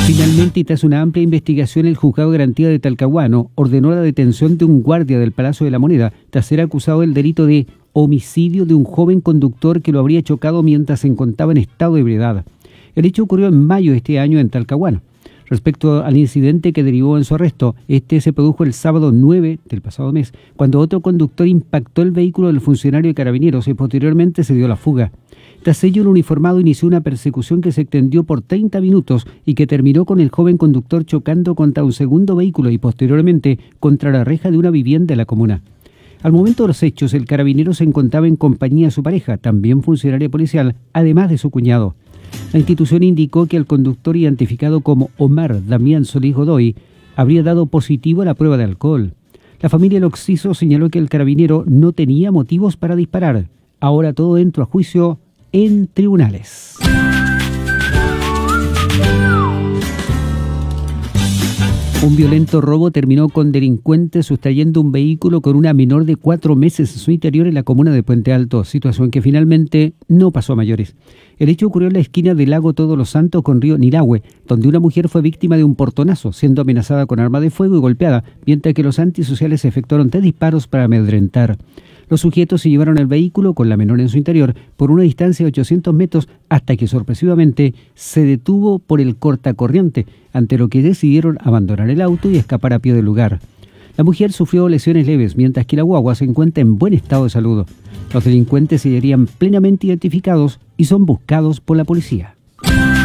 Finalmente, y tras una amplia investigación, el Juzgado de Garantía de Talcahuano ordenó la detención de un guardia del Palacio de la Moneda tras ser acusado del delito de homicidio de un joven conductor que lo habría chocado mientras se encontraba en estado de ebriedad. El hecho ocurrió en mayo de este año en Talcahuano. Respecto al incidente que derivó en su arresto, este se produjo el sábado 9 del pasado mes, cuando otro conductor impactó el vehículo del funcionario de Carabineros y posteriormente se dio la fuga. Tras ello, el uniformado inició una persecución que se extendió por 30 minutos y que terminó con el joven conductor chocando contra un segundo vehículo y posteriormente contra la reja de una vivienda de la comuna. Al momento de los hechos, el carabinero se encontraba en compañía de su pareja, también funcionaria policial, además de su cuñado. La institución indicó que el conductor, identificado como Omar Damián Solís Godoy, habría dado positivo a la prueba de alcohol. La familia del occiso señaló que el carabinero no tenía motivos para disparar. Ahora todo entró a juicio en tribunales. Un violento robo terminó con delincuentes sustrayendo un vehículo con una menor de 4 meses en su interior en la comuna de Puente Alto, situación que finalmente no pasó a mayores. El hecho ocurrió en la esquina del lago Todos los Santos con río Nirahue, donde una mujer fue víctima de un portonazo, siendo amenazada con arma de fuego y golpeada, mientras que los antisociales efectuaron 3 disparos para amedrentar. Los sujetos se llevaron el vehículo con la menor en su interior por una distancia de 800 metros hasta que sorpresivamente se detuvo por el cortacorriente, ante lo que decidieron abandonar el auto y escapar a pie del lugar. La mujer sufrió lesiones leves, mientras que la guagua se encuentra en buen estado de salud. Los delincuentes serían plenamente identificados y son buscados por la policía.